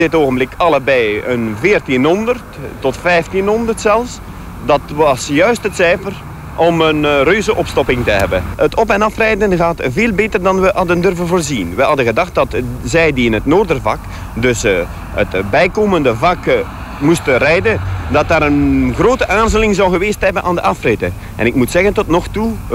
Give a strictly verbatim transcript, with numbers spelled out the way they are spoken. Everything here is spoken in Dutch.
dit ogenblik allebei een veertienhonderd tot vijftienhonderd zelfs. Dat was juist het cijfer om een uh, reuze opstopping te hebben. Het op- en afrijden gaat veel beter dan we hadden durven voorzien. We hadden gedacht dat uh, zij die in het noordervak, dus uh, het bijkomende vak, uh, moesten rijden, dat daar een grote aarzeling zou geweest hebben aan de afritten. En ik moet zeggen, tot nog toe